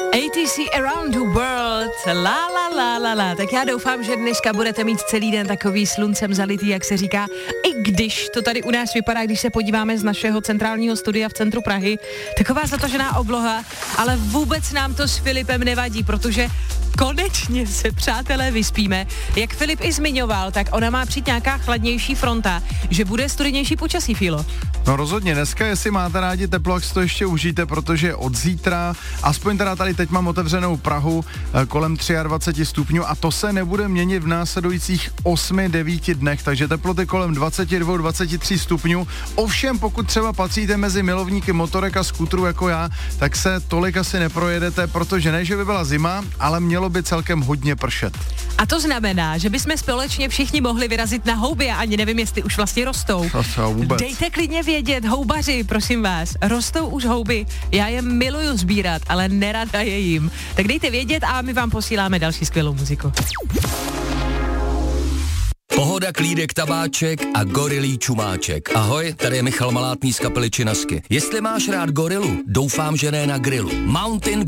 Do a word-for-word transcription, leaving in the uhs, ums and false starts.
A T C Around the World, la la la la la. Tak já doufám, že dneska budete mít celý den takový sluncem zalitý, jak se říká, i když to tady u nás vypadá, když se podíváme z našeho centrálního studia v centru Prahy, taková zatažená obloha, ale vůbec nám to s Filipem nevadí, protože konečně se, přátelé, vyspíme. Jak Filip i zmiňoval, tak ona má přijít nějaká chladnější fronta, že bude studenější počasí, Filo. No rozhodně, dneska, jestli máte rádi teplo, jak si to ještě užijte, protože od zítra, aspoň teda tady teď mám otevřenou Prahu, kolem dvacet tři stupňů a to se nebude měnit v následujících osmi devíti dnech, takže teploty kolem dvacet dva dvacet tři stupňů. Ovšem, pokud třeba patříte mezi milovníky motorek a skutrů jako já, tak se tolik asi neprojedete, protože ne, že by byla zima, ale mělo by celkem hodně pršet. A to znamená, že bychom společně všichni mohli vyrazit na houby a ani nevím, jestli už vlastně rostou. To vůbec. Dejte klidně vědět, houbaři, prosím vás, rostou už houby. Já je miluju sbírat, ale nerada je jim. Tak dejte vědět a my vám posíláme další skvělou muziku. Pohoda, klídek, tabáček a gorilí čumáček. Ahoj, tady je Michal Malátný z kapely Činasky. Jestli máš rád gorilu, doufám, že ne na grilu. Mountain